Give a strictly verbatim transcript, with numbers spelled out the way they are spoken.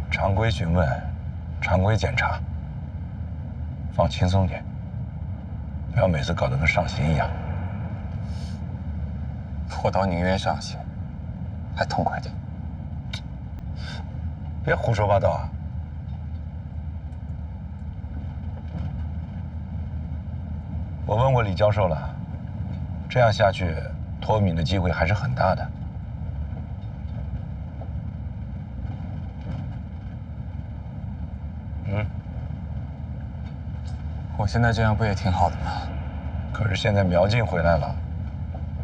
常规询问，常规检查，放轻松点，不要每次搞得跟上刑一样。 我倒宁愿上刑，还痛快点。 别胡说八道啊！我问过李教授了，这样下去脱敏的机会还是很大的。嗯， 我现在这样不也挺好的吗？ 可是现在苗静回来了。